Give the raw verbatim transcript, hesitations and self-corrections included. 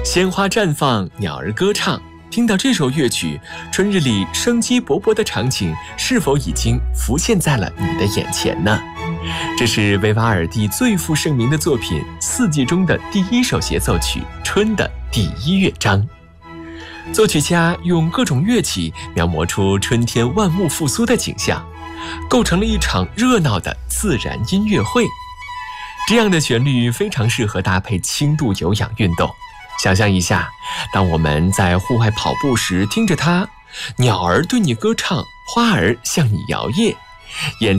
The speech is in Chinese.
鲜花绽放，鸟儿歌唱。听到这首乐曲，春日里生机勃勃的场景是否已经浮现在了你的眼前呢？这是维瓦尔第最负盛名的作品《四季》中的第一首协奏曲《春》的第一乐章。作曲家用各种乐器描摹出春天万物复苏的景象，构成了一场热闹的自然音乐会。这样的旋律非常适合搭配轻度有氧运动。想象一下，当我们在户外跑步时听着它，鸟儿对你歌唱，花儿向你摇曳，眼